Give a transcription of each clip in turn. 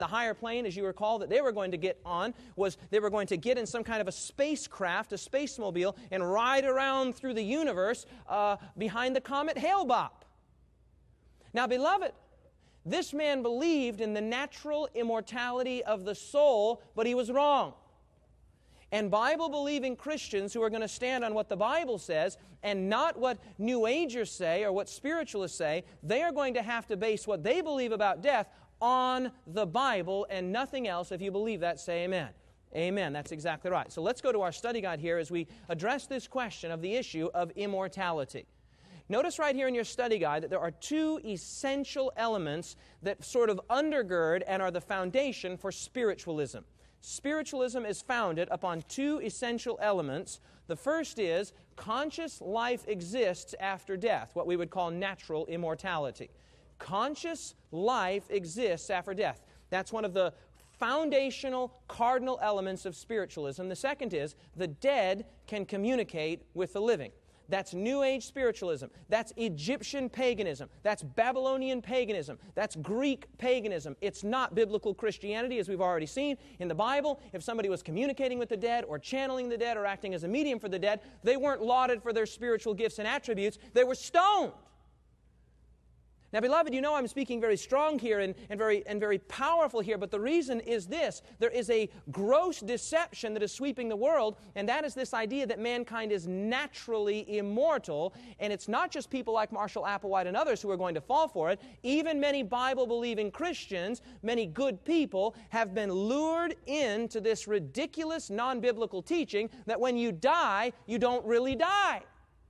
The higher plane, as you recall, that they were going to get on was they were going to get in some kind of a spacecraft, a spacemobile, and ride around through the universe behind the comet Hale-Bopp. Now, beloved, this man believed in the natural immortality of the soul, but he was wrong. And Bible-believing Christians who are going to stand on what the Bible says and not what New Agers say or what spiritualists say, they are going to have to base what they believe about death on the Bible and nothing else. If you believe that, say amen. Amen. That's exactly right. So let's go to our study guide here as we address this question of the issue of immortality. Notice right here in your study guide that there are two essential elements that sort of undergird and are the foundation for spiritualism. Spiritualism is founded upon two essential elements. The first is conscious life exists after death, what we would call natural immortality. Conscious life exists after death. That's one of the foundational, cardinal elements of spiritualism. The second is the dead can communicate with the living. That's New Age spiritualism. That's Egyptian paganism. That's Babylonian paganism. That's Greek paganism. It's not biblical Christianity, as we've already seen. In the Bible, if somebody was communicating with the dead or channeling the dead or acting as a medium for the dead, they weren't lauded for their spiritual gifts and attributes. They were stoned. Now, beloved, you know I'm speaking very strong here and very powerful here, but the reason is this. There is a gross deception that is sweeping the world, and that is this idea that mankind is naturally immortal, and it's not just people like Marshall Applewhite and others who are going to fall for it. Even many Bible-believing Christians, many good people, have been lured into this ridiculous non-biblical teaching that when you die, you don't really die.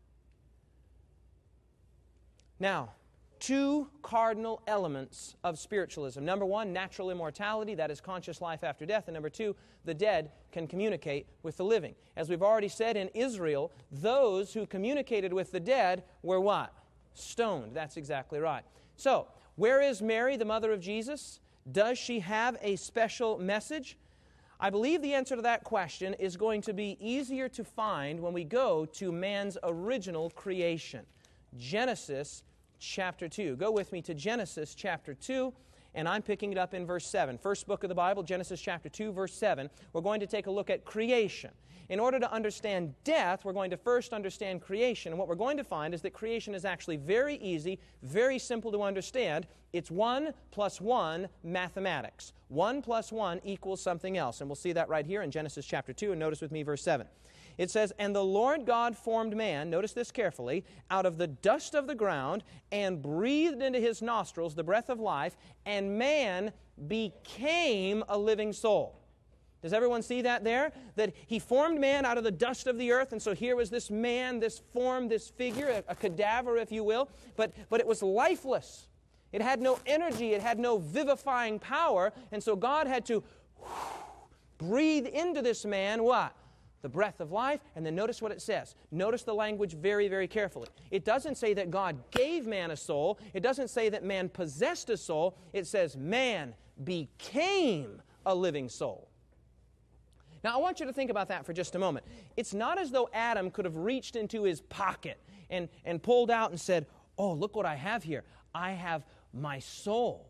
Now, two cardinal elements of spiritualism. Number one, natural immortality, that is conscious life after death. And number two, the dead can communicate with the living. As we've already said, in Israel, those who communicated with the dead were what? Stoned. That's exactly right. So, where is Mary, the mother of Jesus? Does she have a special message? I believe the answer to that question is going to be easier to find when we go to man's original creation. Genesis chapter 2. Go with me to Genesis chapter 2, and I'm picking it up in verse 7. First book of the Bible, Genesis chapter 2, verse 7. We're going to take a look at creation. In order to understand death, we're going to first understand creation. And what we're going to find is that creation is actually very easy, very simple to understand. It's 1 plus 1 mathematics. 1 plus 1 equals something else. And we'll see that right here in Genesis chapter 2. And notice with me verse 7. It says, "And the Lord God formed man," notice this carefully, "out of the dust of the ground, and breathed into his nostrils the breath of life, and man became a living soul." Does everyone see that there? That he formed man out of the dust of the earth, and so here was this man, this form, this figure, a cadaver, if you will, but it was lifeless. It had no energy, it had no vivifying power, and so God had to breathe into this man what? The breath of life, and then notice what it says. Notice the language very, very carefully. It doesn't say that God gave man a soul. It doesn't say that man possessed a soul. It says man became a living soul. Now, I want you to think about that for just a moment. It's not as though Adam could have reached into his pocket and pulled out and said, "Oh, look what I have here. I have my soul."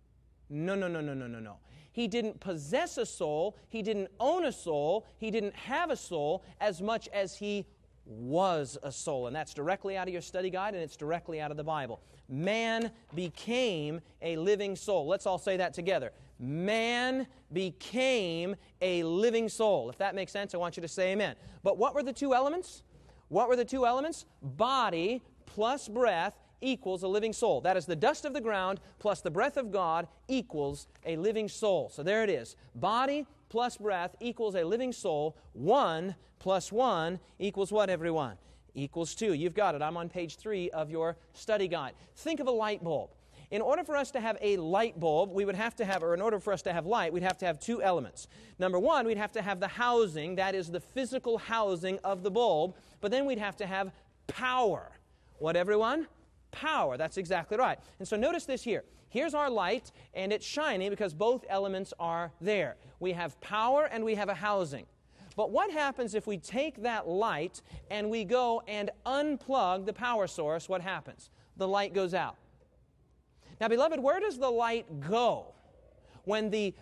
No. He didn't possess a soul, he didn't own a soul, he didn't have a soul as much as he was a soul. And that's directly out of your study guide, and it's directly out of the Bible. Man became a living soul. Let's all say that together. Man became a living soul. If that makes sense, I want you to say amen. But what were the two elements? What were the two elements? Body plus breath equals a living soul. That is the dust of the ground plus the breath of God equals a living soul. So there it is. Body plus breath equals a living soul. 1 plus 1 equals what, everyone? Equals 2. You've got it. I'm on page 3 of your study guide. Think of a light bulb. In order for us to have a light bulb, we would have to have, or in order for us to have light, we'd have to have two elements. Number one, we'd have to have the housing, that is the physical housing of the bulb, but then we'd have to have power. What, everyone? Power. That's exactly right. And so notice this here. Here's our light, and it's shining because both elements are there. We have power and we have a housing. But what happens if we take that light and we go and unplug the power source? What happens? The light goes out. Now, beloved, where does the light go when the